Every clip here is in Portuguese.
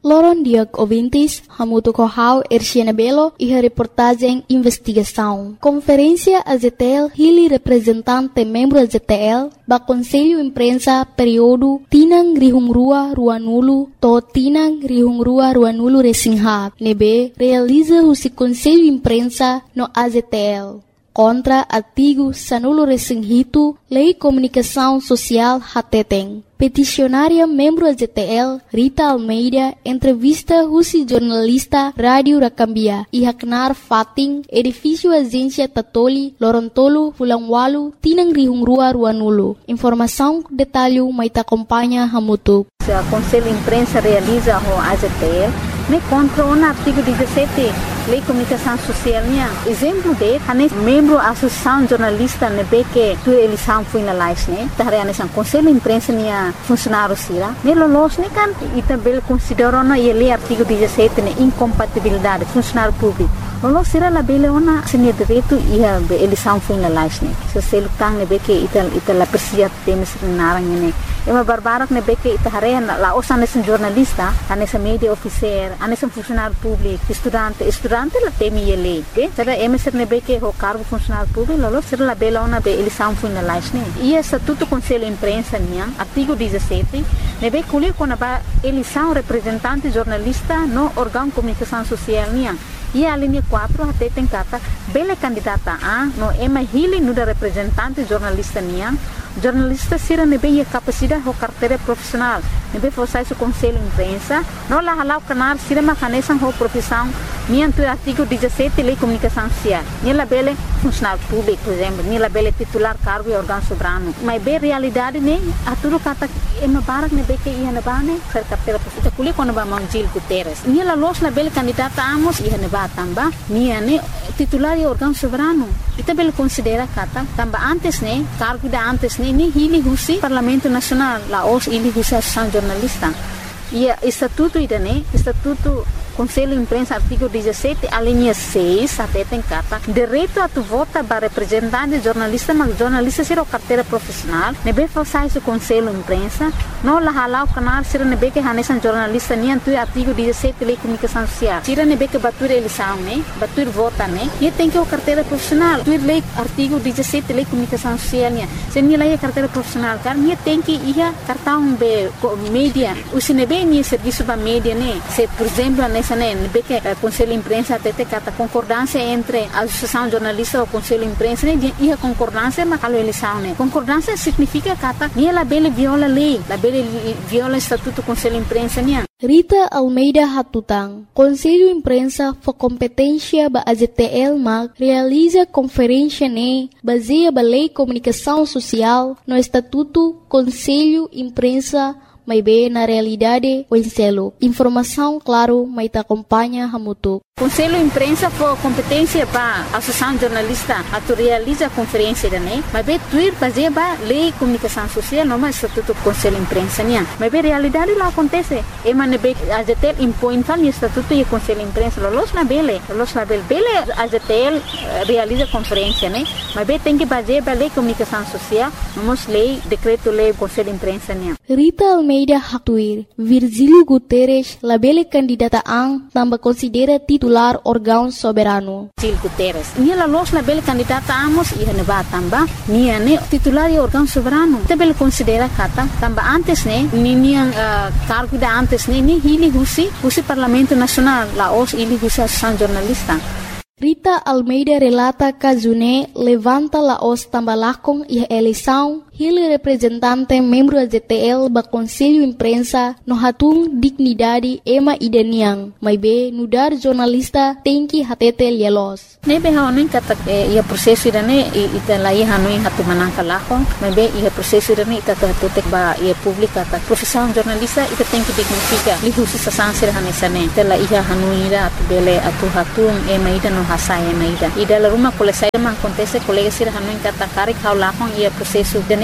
Loron Diag Ouvintes, Hamuto Kohau, Erciana Belo e a reportagem Investigação. Conferência AZTL, Hili representante membro AZTL, ba Conselho Imprensa período Tinang Rihungrua Ruanulu, to Tinang Rihungrua Ruanulu Resinghat, nebe realiza o Conselho Imprensa no AZTL. Contra artigo Sanulo Resinghito, Lei Comunicação Social Hateteng. Peticionária membro AZTL, Rita Almeida, entrevista Rusi jornalista Rádio Rakambia e Haknar Fating, edifício Agência Tatoli, Lorontolo, Fulangwalu, Tinang Rihungrua Ruanulu. Informação, detalhe, maita acompanha Hamutuk. O Conselho Imprensa realiza o AZTL, me contra o artigo 17, Lei Comunicação Social. Exemplo de, membro da Associação Jornalista, que tu eleição foi na live, né? O Conselho Imprensa, funcionário sira. Nelo los, né, kan, e também considerou na lei artigo 17, né, incompatibilidade, funcionário público. Lo sira la bele ona sini direito e a eleição foi na live, né? Se você lutar, né, que ita la persia temes narang, né? É uma barbara que que ita harena lá os anes jornalista, anes media officer, anes funcionário público, estudante la temi ele, que será emes nebe que o cargo funcionário público, lo será la bela ona be eleição foi na live, né? E estatuto conselho imprensa nia, artigo 17, nebe colher quando ba eleição representante jornalista no órgão comunicação social nia. E a linha 4 até tem cata bela candidata a no ema hili no da representante jornalista nia. Jornalista sira nebe a capacidade ou carteira profissional nebe forçar o conselho imprensa não lá halau canar sira macanesan ou profissão nia tu artigo 17 lei comunicação social nia la bela funcionário público por exemplo nia la bela titular cargo e órgão soberano mas bem realidade né a tudo cata ema barak nebe que ia na bane ser carteira profissional kuli quando ba manjil Guterres nia la los la bela candidata amos ia na ba tamba nia ne titular e órgão soberano ita bela considera cata tamba antes né cargo da antes né ni hili husi Parlamento Nacional la os hili husi Associação Jornalista e estatuto idane estatuto Conselho Imprensa artigo 17 a linha 6 até tem cata direito a tu vota para representante jornalista mas jornalista ser o carteira profissional nebe forçar o Conselho Imprensa não la halau canal ser nebe que hanesan jornalista nem tu artigo 17 lei comunicação social tira nebe que batur eleição né batur vota né e tem que o carteira profissional tu lei artigo 17 lei comunicação social né se nem lei carteira profissional car nem tem que ia cartão be mídia o sinebe nem serviço ba mídia né se por exemplo que o Conselho Imprensa até tem a concordância entre a Associação Jornalista e o Conselho Imprensa e a concordância mas a eleição né concordância significa que nem a bela viola a lei a bela viola o estatuto do Conselho Imprensa né Rita Almeida Hatutang, Conselho Imprensa for competência ba AZTL mag realiza conferência ne baseia ba Lei Comunicação Social no Estatuto Conselho Imprensa mas bem na realidade o enselo. Informação, claro, mas te acompanha Hamutuk. Conselho Imprensa for competência para a Associação Jornalista a tu realiza a conferência da né, mas bem tu ir fazer ba Lei Comunicação Social não mais estatuto Conselho Imprensa né, mas bem realidade lá acontece. E mas bem a ZTL impõe tal estatuto e Conselho Imprensa los na bele a ZTL realiza conferência né, mas bem tem que fazer ba Lei Comunicação Social, vamos lei decreto lei Conselho Imprensa né. Rita Almeida Hatuir, Virgílio Guterres, labele candidata ang tambah considera titular órgão soberano. Virgílio Guterres, nia los labele candidata amos e neba tamba, nia ne titular e órgão soberano. Tabele considera kata tamba antes ne, nia cargo da antes ne, ni hili husi Parlamento Nacional, la os hili husi Associação Jornalista. Rita Almeida relata que June levanta la os tambalakong e eleição ele representante membro da ZTL ba Conselho Imprensa no hatung dignidade ema idaniang mas be nudar jornalista tem que hatete lielos nebe haonin kata ia prosesso idane ita lai hanuin hatu manangka lakong mas be ia prosesso idane ita hatete ba ia publika ta profissão jornalista ita tem que dignifica li husi sasansir hanesane ita la ia hanuira atu bele atu hatung ema ida no hasai ema ida la rumah kolesai ma acontece colega sir hanuin kata karik hau lakong ia prosesso idane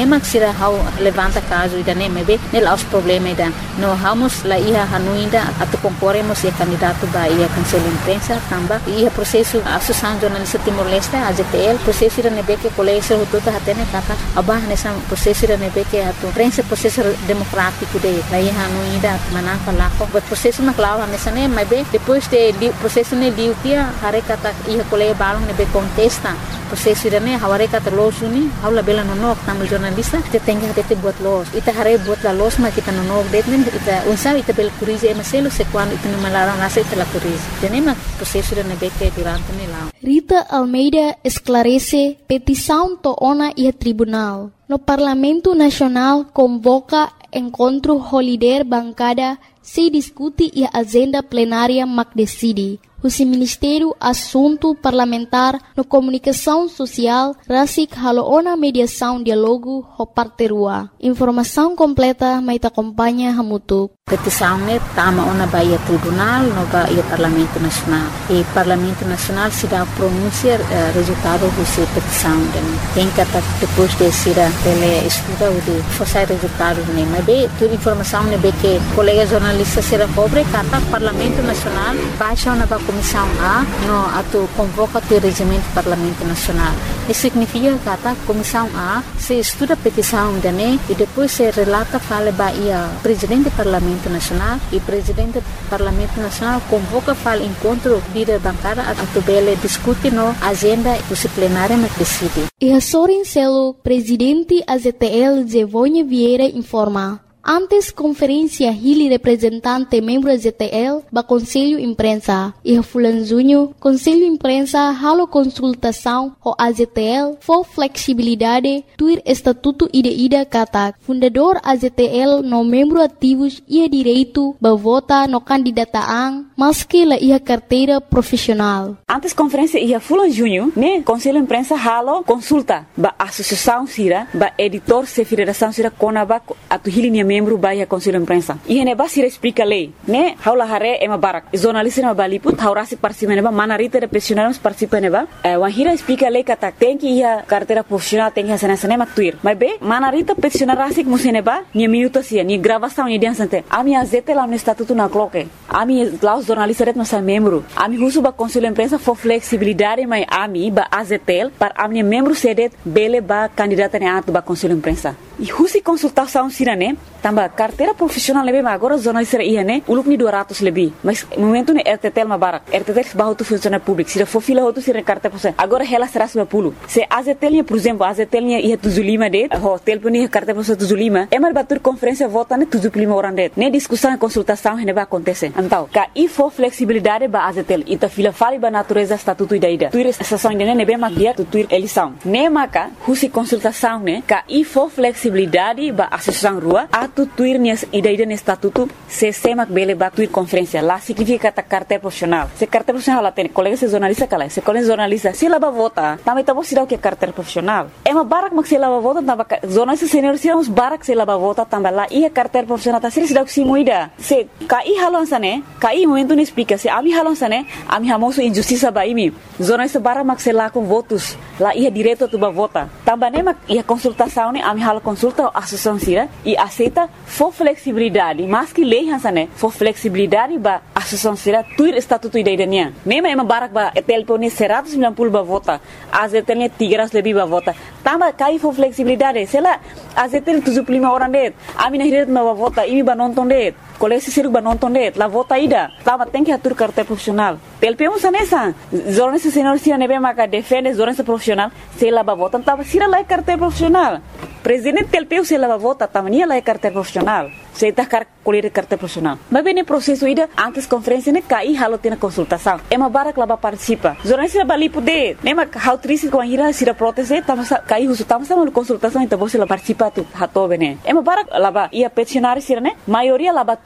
nema sira hau levanta caso ida nema be nel os problema ida no hamos la ia hanuinda atu concorremos e candidato ba ia conselho imprensa tamba ia processo associação jornalista Timor-Leste AZTL processo ida nebe que colégio tudo hatene kata abah nessa processo ida nebe que atu prensa processo democrático de la ia hanuinda manaka lako but processo na clava nessa ne mas be depois de processo ne diu kia hare kata ia colégio balong nebe contesta processo ida ne haware kata los uni haula bela no tamal jornalista te tenga hate buat los ita hare buat la los ma kita no detmen ita unsa ita bel curize maselo se quando ita no malara nasa ita la curize tenema processo ida nebe que durante ne la Rita Almeida esclarece petição toona e tribunal. No Parlamento Nacional convoca encontro holiday bancada se discute e agenda plenária macdecide. O Ministério Assunto Parlamentar no Comunicação Social Rasik Haloona Mediação Dialogo Hoparterua. Informação completa mai acompanha Hamutuk. Petição ne tama ona baia tribunal no baia Parlamento Nacional. E Parlamento Nacional se dá pronúncia resultado dessa petição. Tem que depois de ser ele estuda o de forçar resultado ne. Mas bem, toda informação ne be que colega jornalista será pobre kata Parlamento Nacional baixa ona Comissão A no ato convoca o regimento do Parlamento Nacional. Isso significa que a Comissão A se estuda a petição da NE e depois se relata fala baia Presidente do Parlamento Nacional e Presidente do Parlamento Nacional convoca fala encontro líder bancada a tubele discute no agenda disciplinária na decide. E a Sorin Celo, Presidente AZTL Zevonha Vieira informa. Antes conferência Hili representante membro AZTL ba Conselho Imprensa e a Fulanzunho Conselho Imprensa halo consultação o AZTL for flexibilidade tuir estatuto ida kata fundador AZTL no membro ativos ia direito ba vota no candidataan maski la ia carteira profissional. Antes conferência ia Fulanzunho ne Conselho Imprensa halo consulta ba associação sira ba editor se federação sira konaba atu Hili membro baia Conselho Imprensa. E ne basira explica lei, né? Haula hare ema barak. Jornalista na baliput haurasi participa neba manarita de profissionais participa neba. Wahira explica lei kata tem que ia carteira profissional tem que hacer nessa nema tuir. Mas be manarita profissional rasik museneba ni minuto sia ni gravação ni dia sante. Ami azete lá no estatuto na cloque. Ami lá os jornalistas ret nossa membro. Ami husu ba Conselho Imprensa for flexibilidade mas ami ba azetel para ami membro sedet bele ba candidata ne atu ba Conselho Imprensa. E husi consultação sirane tamba carteira profissional lebe mas agora jornalista ia né uluk ni 200 lebih mas momento ne RTTL ma barak RTTL bah tu funcionário público se for fila outro se carteira profissional agora ela será 10 se AZTL por exemplo AZTL ia tuzulima de hotel puni carteira profissional tuzulima é mar batur conferência vota ne tuzulima orang det ne discussão e consultação ne vai acontecer então ka e for flexibilidade ba AZTL ita fila fali ba natureza estatuto ida tuir estação de ne be ma dia tu tuir eleição ne maka husi consultação ne ka e for flexibilidade ba associação rua atu tuir nias ida no estatuto se semak bele ba tuir conferência lá significa ta carteira profissional se carteira profissional lá tem colega se jornalista kala se colega jornalista se lá ba vota também tá você dá o que carteira profissional é uma barak mak se lá ba vota tamba jornalista senior se uns barak se lá ba vota também lá e a carteira profissional tá se dá o que se moida se kai halon sane kai momento não explica se ami halon sane ami hamoso injustiça ba imi jornalista barak mak se lá com votos lá ia direito tu ba vota também né mak ia consultação né ami halo consulta a associação sira e aceita for flexibilidade mas que lei hansane for flexibilidade ba associação sira tuir estatuto idaiania nema ema barak ba telpone 190 ba vota azetelnya 300 lebih ba vota tamba kai for flexibilidade sela azetel 75 orang det amina hiret ma ba vota imi ba nonton det kolesi siru ba nonton det la vota ida tamba tem que atur carteira profissional telpeu sanesa jornalista senior sira nebe maka defende jornalista profissional sela ba vota tamba sira la carteira profissional presidente telpeu se la vota tamania la carteira profissional se tá colher carteira profissional mas bem no processo ida antes conferência ne cai halo tem consultação é uma barak lá participa jornalista bali poder nem ma how triste com a ira se proteste tamo cai husu tamo sama consultação então você lá participa tu hato bene é uma barak lá ia peticionar sira ne maioria lá batu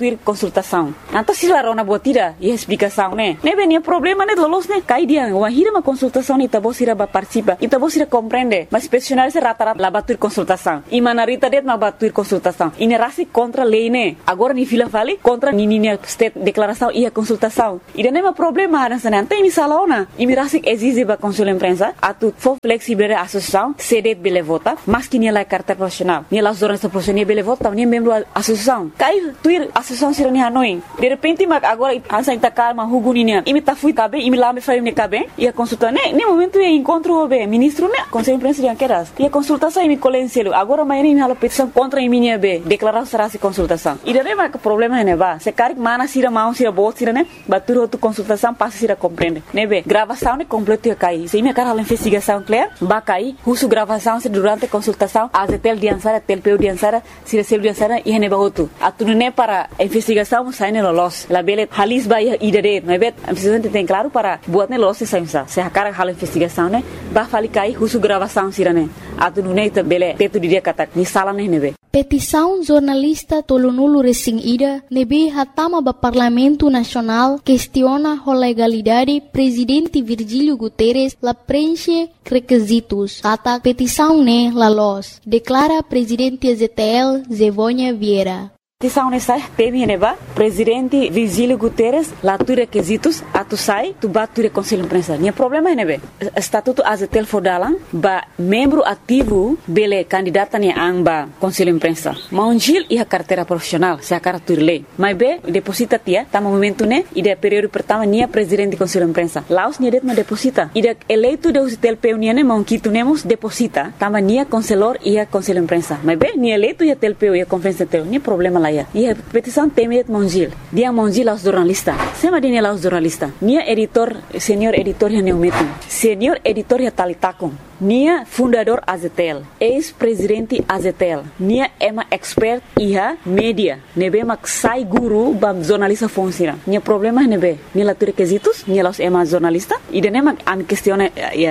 batuir consultação. Então se lá rona botira e explicação, né? Né vem problema né lolos né? Cai dia, o hira uma consultação e tabo sira ba participa, e tabo sira compreende, mas peticionário se rata lá batuir consultação. E manarita det ma batuir consultação. E ne rasi contra lei né? Agora ni fila fale contra ni state declaração e a consultação. E daí não é problema nessa né? Tem misalona. E me rasi exige ba consul imprensa, atu for flexível a associação, cedet bele vota, mas que ni la carta profissional. Ni las zonas profissionais bele vota, ni membro associação. Cai tuir associação sira ni hanoi. De repente mag agora ansa ita calma huguninia. E me ta fui cabe, e me lá me faz me cabe. E a consulta né? Nem momento é encontro o ministro né? Conselho imprensa de anqueras. E a consultação e me colenselo. Agora amanhã me hala petição contra a minha be, declaração será se consultação. E daí mas o problema é né ba. Se cari mana sira mão sira bot sira né? Batur outra consultação passa sira compreende. Né be? Gravação né completo ia cair. Se me cara a investigação clear, ba cair. Husu gravação se durante a consultação, a tel diansara, tel peu diansara, sira sel diansara e ne ba outro. Atu né para a investigação sai ne los. La bele halis ba ia idere, né be? A investigação tem claro para buat ne los se saimsa. Se a cara hala investigação né? Ba fali cair husu gravação sira né? Atu né bele teto dia kata ni sala né be. Petição jornalista Tolonulu Resing Ida nebe hatama ba Parlamento Nacional questiona a legalidade presidente Virgílio Guterres la preenche requisitos. Kata petição ne la los. Declara presidente ZTL Zevônia Vieira. Petição nessa teme neba presidente Virgílio Guterres lá tu requisitos atu sai tu bature conselho imprensa. Nia problema nebe estatuto azetel fodalang ba membro ativo bele candidata ne amba conselho imprensa. Maunjil e a carteira profissional se a cartur lei. Mas be deposita tia tá momento né e de período pertama nia presidente conselho imprensa. Laos nia det ma deposita. E de eleito de usitel peu nia ne maunquito nemos deposita tama nia conselor e a conselho imprensa. Mas be nia eleito e a tel peu e a conferência tel nia problema lá. E a petição teme Monjil. Dia Monjil aos jornalistas. Sema dia aos jornalistas. Nia editor, senhor editor ya neumetum. Senhor editor ya talitakon. Nia fundador AZTL. Ex-presidente AZTL. Nia ema expert iha media. Nebe mak sai guru bam jornalista funciona. Nia problema nebe. Nia latu requisitos. Nia los ema jornalista. E de nema am questione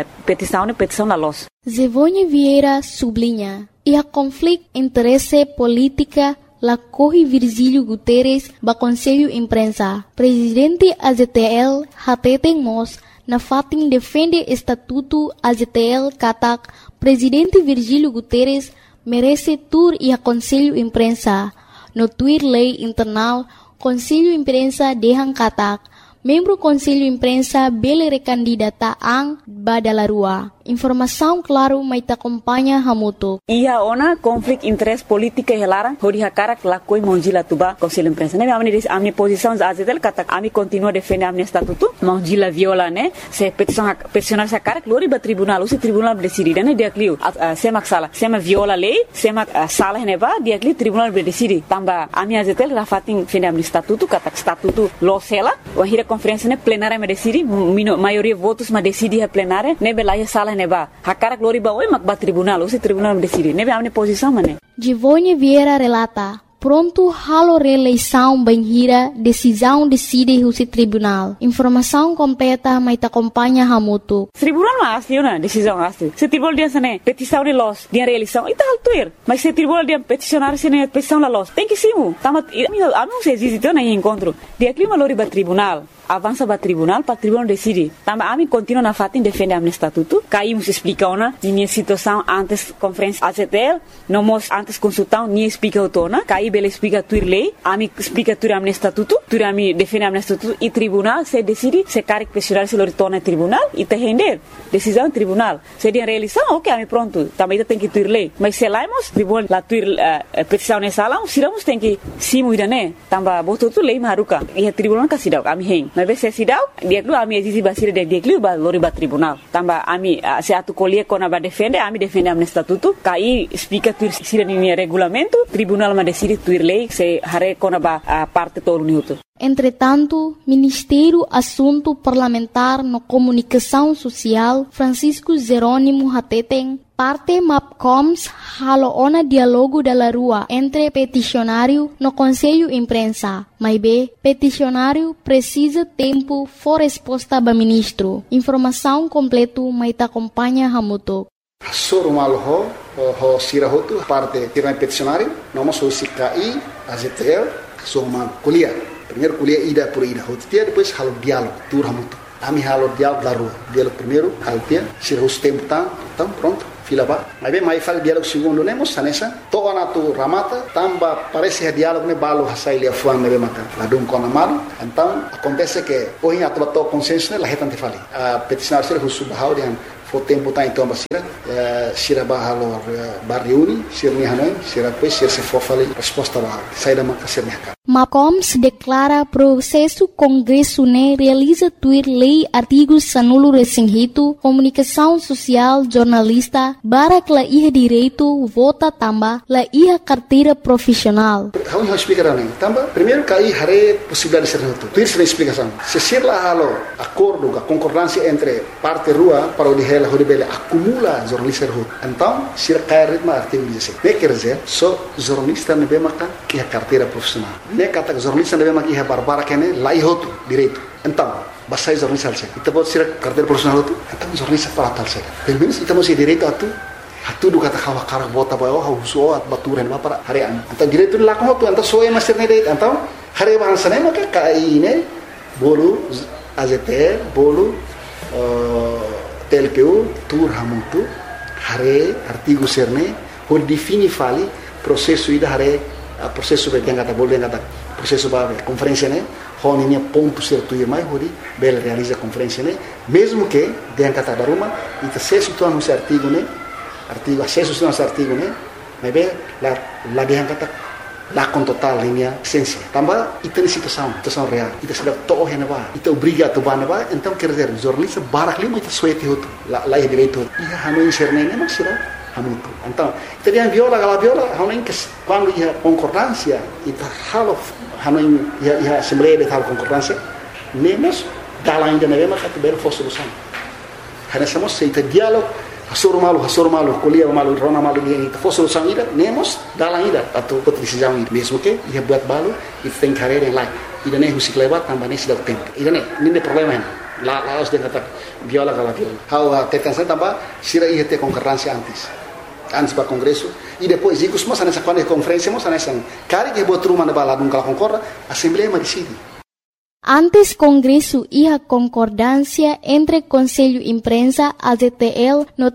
petição la los. Zevônia Vieira sublinha. E a conflito interesse política la corre Virgílio Guterres ba Conselho Imprensa. Presidente AZTL hateten mos na fatin defende estatuto AZTL katak Presidente Virgílio Guterres merece tur e a Conselho Imprensa. No tuir lei internal Conselho Imprensa dehang katak membro Conselho Imprensa bele recandidata ang badalarua. Informação claro mai ta acompanha hamuto. Ia ona conflito interesse política e larang hori hakara lakoi monjila tuba Conselho Imprensa. Ne amni posição azetel kata ami continua defender amni estatuto monjila viola ne se peticionar sa cara glori ba tribunal o tribunal decide ne dia clio se maksala se ma viola lei se ma sala ne ba dia clio tribunal decide tamba ami azetel rafatin defender amni estatuto kata estatuto losela o hira conferência ne plenária me decide maioria votos ma decide a plenária ne belaya sala neba hakara glori ba oi mak ba tribunal o tribunal decide nebe amne posição mane Zevônia Vieira relata pronto halo reeleição banhira decisão decide o tribunal informação completa mai ta acompanha hamuto tribunal mas na decisão asli se tribunal dia sane petição de los dia reeleição e tal tuir mas se tribunal dia peticionar sene petição la los tem que simu tamat amo se existe na encontro dia clima lori ba tribunal avança para tribunal decide. Tamba ami continua na fatin defende amne estatuto. Caímos explica ona minha situação antes conferência AZTL, nomos antes consultão ni explica autona. Caí bele explica tuir lei, ami explica tuir amne estatuto, tuir ami defende amne estatuto e tribunal se decide se caric pessoal se lo retorna tribunal e te render decisão tribunal. Se dia realização, ok, ami pronto. Também tem que tuir lei. Mas se laimos tribunal la tuir petição nessa lá, siramos tem que simu idane. Tamba botou tu lei maruka. E a tribunal kasidau ami hen. Mas se sidau dia lu ami exige basir dia lu ba lori ba tribunal tamba ami se atu colie kona ba defende ami defende amne estatuto kai explica tuir sira ni regulamento tribunal ma decide tuir lei se hare kona ba parte todo minuto. Entretanto, Ministério Assunto Parlamentar no Comunicação Social Francisco Jerônimo Hateten parte MAPCOMS halo ona dialogo da rua entre peticionário no Conselho Imprensa. Mas B, peticionário precisa tempo for resposta ba ministro. Informação completo mai ta acompanha hamuto. Surmal ho sirahotu parte tirna peticionário, noma so sikai AZTL Soma kuliah. Primeiro kuliah ida por ida. Hotia depois halo diálogo, tur hamutu. Ami halo diálogo da rua. Diálogo primeiro, haltia, sira os tempo então pronto. Fila ba. Mas bem, mais fala diálogo segundo, né? Moça, nessa. Toa na tu ramata, tamba parece diálogo né balo hasai lia fuan né maka. Lá dum com amado. Então acontece que hoje a tua consenso né lá retante fali. A peticionar ser russo bahau dia o tempo tá então basira sira bahalo barriuni sira ni hanoi sira depois sira se for fali resposta lá sai da maka sira ni MAPCOM se declara processo Congresso né realiza tuir lei artigos sanulo resinghito comunicação social jornalista barak la iha direito vota tamba la iha carteira profissional. How explicar né? Tamba primeiro cai hare possibilidade de ser reto. Tuir se explicação. Se sir la halo acordo a concordância entre parte rua para o dihela horibele acumula jornalista rua. Então sir cai ritmo artigo 16. Ne quer dizer só jornalista ne bemaka que a carteira profissional. Ne kata jornalista ne bemaka que a barbara que ne lá ihoto direito. Então basai jornalista alse. Ita pode ser carteira profissional tu. Então jornalista para tal se. Pelo menos ita mesti direito atu. Hatu do kata kawa karak bota bayo hauso at baturen ba para harian. Então direito lá como tu então só é master ne direito. Então hari bahasa ne maka kai ne bolu AZT bolu TLPU tur hamuntu hare artigo serne por defini fali processo ida hare processo be yang kata boleh kata processo ba conferência né honinya ponto certo e mais hori bel realiza conferência né mesmo que yang kata baruma ita acesso tu anu artigo né artigo acesso tu anu artigo né mas be la yang kata lá com total linha essência também ita ni situação real ita sedap toh hena ba ita obriga tu ba na ba então quer dizer jornalista barak lima ita suete hotu lá é direito ia hanu inserne ne masira hamutu então ita dia viola hanu que quando ia concordância ita halo hanu ia assembleia de tal concordância nemos dala ainda na mesma categoria for solução hana somos seita diálogo Hasor malu, kuliah malu, rona malu ni ita for solução ida, nemos dala ida atau decisão ida mesmo que ia buat balu, ita tem carreira em lá, ida nem husik lewat tambah nem sudah tempo, ida nem problema lá os dia kata viola kala viola, how tetansa tambah sira ia ter concorrência antes para congresso e depois ikut mas nessa quando conferência mas nessa cari que buat rumah na bala nunca concorda, assembleia mas decide. Antes Congresso iha concordância entre Conselho Imprensa, AZTL, no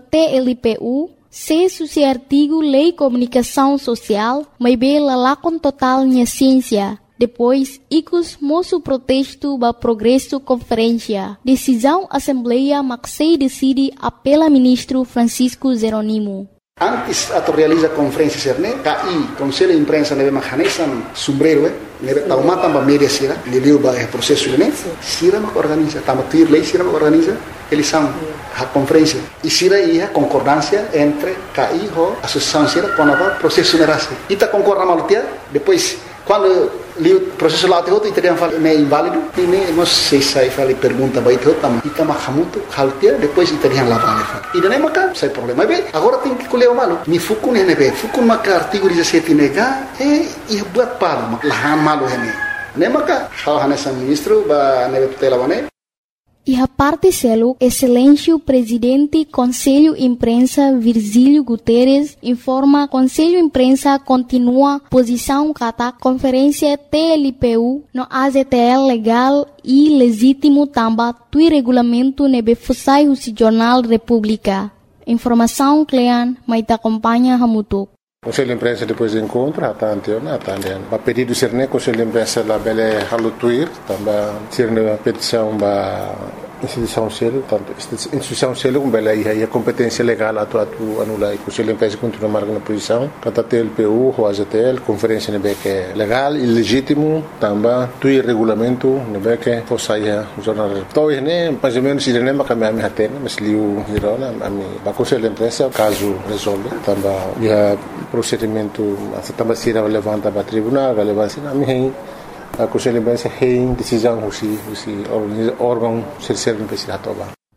TLPU, se suci artigo Lei Comunicação Social, mas bela lá com total minha ciência. Depois, icus moço protesto ba progresso conferência. Decisão Assembleia Maxei decide apela ministro Francisco Jeronimo. Antes atau realiza conferência serne, KI Conselho Imprensa nebe makanesan sombrero nebe taumata ba media sira, leliu ba processo ne, sira mak organiza, tama tuir lei sira mak organiza, eleição a conferência. E sira ia concordância entre KI ho associação sira com a processo nerase. Ita concorda malutia, depois quando li processo lá te outro italiano fala é inválido, e nem nós sei sai fala pergunta vai outro tam ita mahamuto haltia depois italiano lá vale fala. E nem maca sai problema bem. Agora tem que colher o malo. Mi fukun ne be, fukun maca artigo 17 nega e buat palo lahan malo hene. Nem maca hal hanesa ministro ba nebe tutela bane. E a parte selo, Excelência Presidente Conselho Imprensa Virgílio Guterres informa Conselho Imprensa continua posição kata conferência TLPU no AZTL legal e legítimo tamba tui regulamento nebe fusai husi Jornal República. Informação Clean, maita acompanha Hamutuk. Conselho de Imprensa depois do encontro, atende. A pedido ser ne Conselho de Imprensa lá bele halutuir, também ser ne petição ba instituição selo, tanto instituição selo com bele aí a competência legal atu anula. Conselho de Imprensa continua marcando a posição. Kata TLPU, o AZTL, conferência nebe que legal e legítimo, também tuir regulamento nebe que fosse aí o jornal. Então ne mais ou menos ele nem macam a hatena, mas liu hirona a Conselho de Imprensa caso resolve, também procedimento também será levantado para tribunal, relevância na minha a Conselho de Imprensa tem decisão se órgão ser não precisa tomar.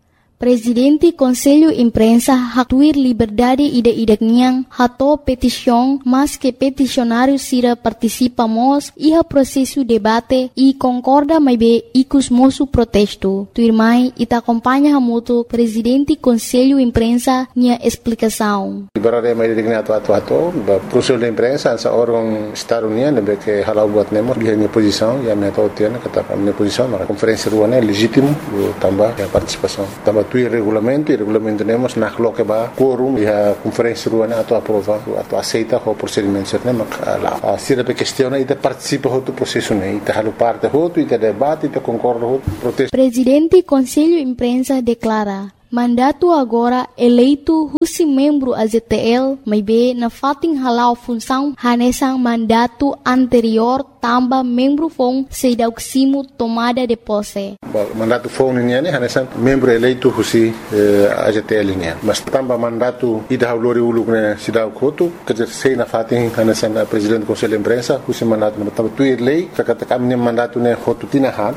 Presidente Conselho Imprensa hatuir liberdade ida-idakniang hato petisyong mas que peticionário sira participamos iha processo debate e concorda mai be ikus mosu protesto. Tuirmai ita acompanha hamuto Presidente Conselho Imprensa nia explicação. Liberdade mai idakniang ato Conselho de Imprensa essa órgão Estado-Unido que halau buat nemo dia minha posição e a minha tautiana kata a minha posição na conferência ruana é legítimo também a participação. Também tu regulamento temos na que ba quorum e a conferência ruana ato aprova ato aceita o procedimento certo mak lá se a questão ida participa do processo né ita halu parte hoto ita debate ita concorda hoto protesto. Presidente Conselho Imprensa declara mandato agora eleito husi membro AZTL mai be na fating halau função hanesang mandato anterior tamba membro fong sedauksimo tomada de posse. Mandato fong niya hanesang membro eleito husi AZTL niya. Mas tamba mandato ida haulori uluk na sidaw koto kajer sei na fating hanesang presidente Conselho Imprensa husi mandato na tamba tuir lei kakatakam niya mandato na hoto tinahan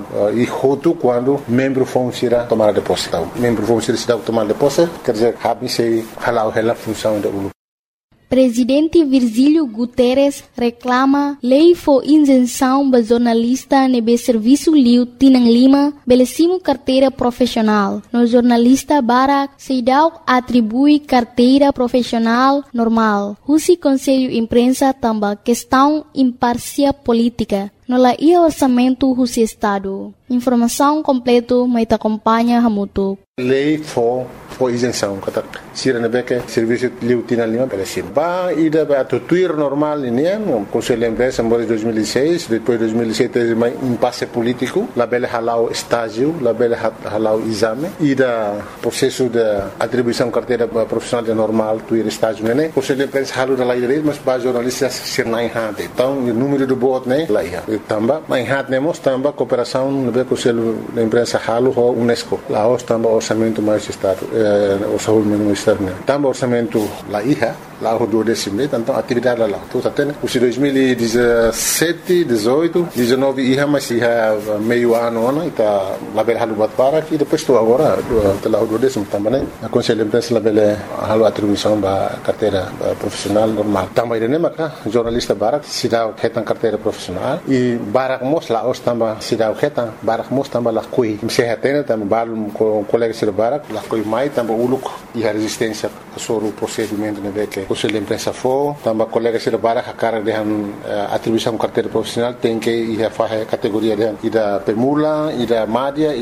e hoto quando membro fong sira tomada de posse. Membro vão ser cidade tomar de posse, quer dizer, habe se halau hela função da ULU. Presidente Virgílio Guterres reclama lei for isenção ba jornalista nebe serviço liu tinang lima belecimo carteira profissional. No jornalista Barak Seidau atribui carteira profissional normal. Husi Conselho Imprensa tamba questão imparcial política. No la ia orçamento husi Estado. Informação completo mai ta acompanha hamuto. Lei for isenção kata sira nebeke serviço liu tinang lima belecimo. Ba ida ba tuir normal ini no Conselho de Imprensa em 2006, depois 2007 mais impasse político, la bela halau estágio, la bela halau exame, ida processo de atribuição carteira profissional de normal, tuir estágio né. Conselho de Imprensa halu da lei mas ba jornalistas ser na hante. Então o número de bot né lá ia. Tamba mai hat nemos tamba cooperação no Conselho de Imprensa halu ho UNESCO. Lá os tamba orçamento mais estado, orçamento externo. Tamba orçamento lá ia. Lá o 12 então atividade lá tudo até né. Os 2017, 18, 19 ia mas ia meio ano né ita lá bel halu bat para e depois estou agora lá o 12 também né. A Conselho de Imprensa lá bel halu atribuição ba carteira profissional normal. Também né maka jornalista Barak sidau hetan carteira profissional e Barak mos lá os tamba sidau hetan Barak mos tamba lá coi se hatena tamba balum com colega sir Barak lá coi mai tamba uluk e a resistência sobre o procedimento né que Conselho de Imprensa for, também colega se lebara a cara de atribuição carteira profissional tem que ir a fazer categoria de ida pemula, ida média,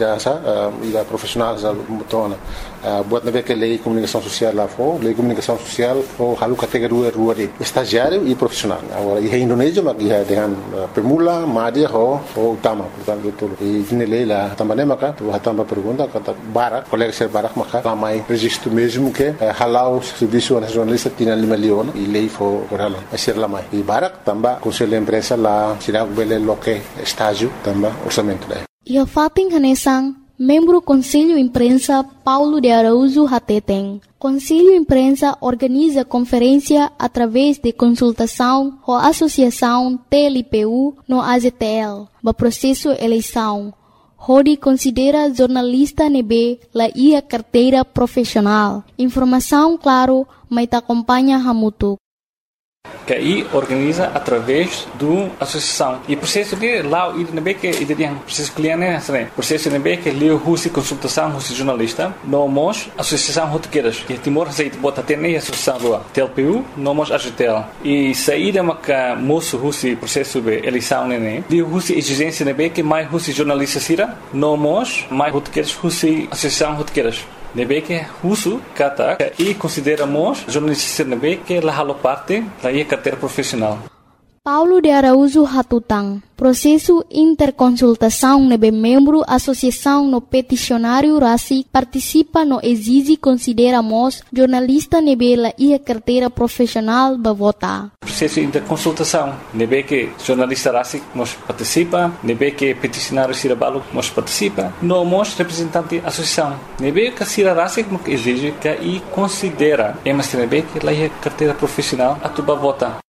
ida profissional já mutona. Buat nabe que lei comunicação social lá for, lei comunicação social for halu categoria rua de estagiário e profissional. Agora e Indonésia mas ia dengan pemula, média ho utama, portanto tudo. E ini lei lá também maka tu também pergunta kata Barak, colega se Barak maka ramai registro mesmo que halau serviço nacional tinha 5 milhões e lei foi corala a ser lá mais e Barak também Conselho de Imprensa lá será bele loque estágio também orçamento daí e a fating hanesang membro Conselho Imprensa Paulo de Araújo Hateteng. Conselho Imprensa organiza conferência através de consultação com a Associação TLPU no AZTL, para processo eleição. Rodi considera jornalista nebe la ia carteira profissional. Informação claro, mas ta acompanha hamutu. Que aí organiza através do associação e processo de lá o nebe que ideia processo cliente né processo nebe que leu husi consultação husi jornalista nomos associação rotequeiras que Timor aceita bota ter nem associação do TLPU nomos AZTL e saída maca moço husi processo de eleição né leu husi exigência nebe que mais husi jornalista sira nomos mais rotequeiras husi associação rotequeiras nebe que husu kata e consideramos jornalista nebe que la halo parte da carteira profissional. Paulo de Araújo Hatutang, processo interconsultação nebe membro associação no peticionário RACI participa no exige consideramos jornalista nebe la ia carteira profissional ba vota. Processo interconsultação nebe que jornalista RACI nos participa, nebe que peticionário Sirabalo nos participa, nós representante associação nebe que Sira RACI exige que e considera, mas nebe que la ia carteira profissional a tuba vota.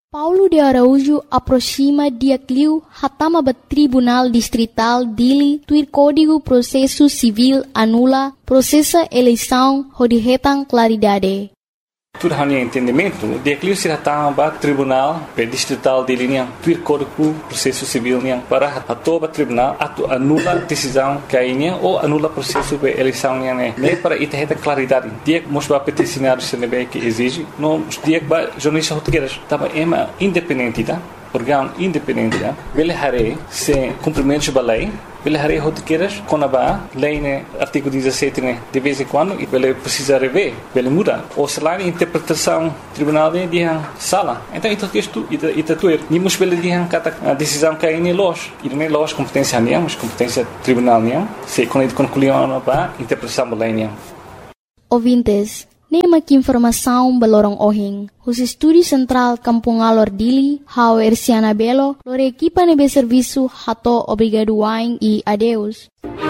Paulo de Araújo aproxima dia cliu hatama ba Tribunal Distrital dili tuir Código Processo Civil anula processa eleição rodihetang claridade. Tudo hanya entendimento, dia cliu se hatama ba Tribunal Distrital dili niang tuir Código Processo Civil niang para hatoba tribunal atu anula decisão kainya ou anula processo de eleição niang ne para itaheta claridade. Dia mosba peticionário senebe que exige no dia ba jornalista português tava ema independente tá órgão independente tá ele hare se cumprimento da lei ele hare rotiqueiras com a lei né artigo 17 né de vez em quando e ele precisa rever ele muda ou se lá interpretação tribunal de sala então isso que isto tuer ni mus ele de kata decisão que aí los e nem los competência nem mas competência tribunal nem se quando ele concluiu a interpretação da lei nem ouvintes nema que informação belorong ohing. Os estúdios central Kampung Alor Dili, hau Ersiana Belo, lore equipa nebe serviço hato obrigado wain e adeus.